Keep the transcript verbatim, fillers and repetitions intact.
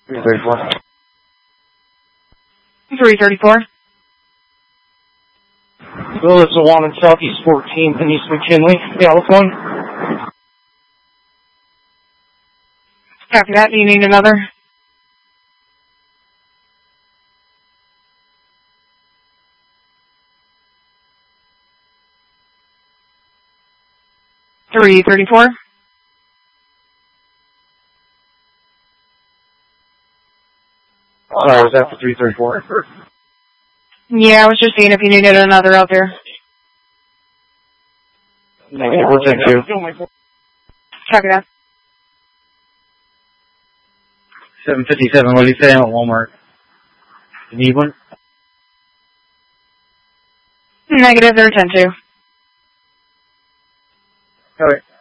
three thirty-four. three thirty-four. Bill, it's the one in Southeast fourteenth in East McKinley. Yeah, what's one? Copy that. Do you need another? three thirty-four. Sorry, was that for three thirty-four? Yeah, I was just seeing if you needed another out there. Negative, we'll take two. Copy that. seven fifty-seven, what do you say? I'm at Walmart. You need one? Negative, they're ten two. All right.